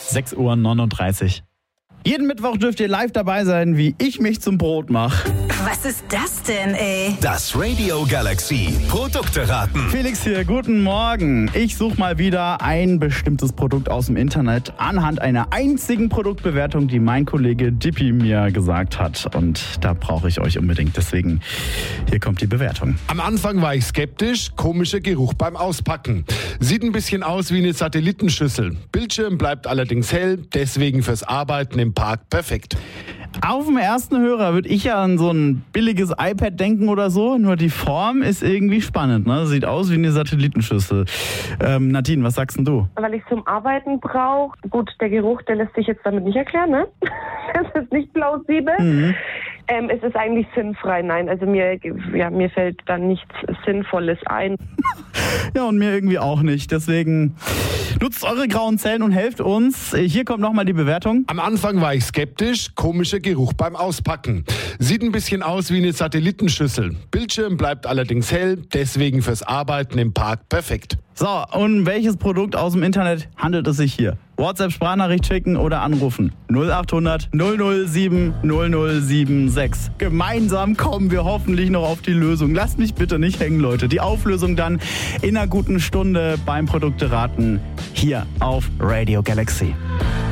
6:39 Uhr. Jeden Mittwoch dürft ihr live dabei sein, wie ich mich zum Brot mache. Was ist das denn, ey? Das Radio Galaxy Produkte raten. Felix hier, guten Morgen. Ich suche mal wieder ein bestimmtes Produkt aus dem Internet anhand einer einzigen Produktbewertung, die mein Kollege Dippi mir gesagt hat. Und da brauche ich euch unbedingt. Deswegen, hier kommt die Bewertung. Am Anfang war ich skeptisch, komischer Geruch beim Auspacken. Sieht ein bisschen aus wie eine Satellitenschüssel. Bildschirm bleibt allerdings hell, deswegen fürs Arbeiten im Park perfekt. Auf den ersten Hörer würde ich ja an so ein billiges iPad denken oder so, nur die Form ist irgendwie spannend, ne? Sieht aus wie eine Satellitenschüssel. Nadine, was sagst denn du? Weil ich zum Arbeiten brauche. Gut, der Geruch, der lässt sich jetzt damit nicht erklären, ne? Das ist nicht plausibel. Es ist eigentlich sinnfrei, nein. Also mir fällt da nichts Sinnvolles ein. Ja, und mir irgendwie auch nicht. Deswegen nutzt eure grauen Zellen und helft uns. Hier kommt nochmal die Bewertung. Am Anfang war ich skeptisch, komischer Geruch beim Auspacken. Sieht ein bisschen aus wie eine Satellitenschüssel. Bildschirm bleibt allerdings hell, deswegen fürs Arbeiten im Park perfekt. So, und welches Produkt aus dem Internet handelt es sich hier? WhatsApp-Sprachnachricht schicken oder anrufen. 0800 007 0076. Gemeinsam kommen wir hoffentlich noch auf die Lösung. Lasst mich bitte nicht hängen, Leute. Die Auflösung dann in einer guten Stunde beim Produkteraten hier auf Radio Galaxy.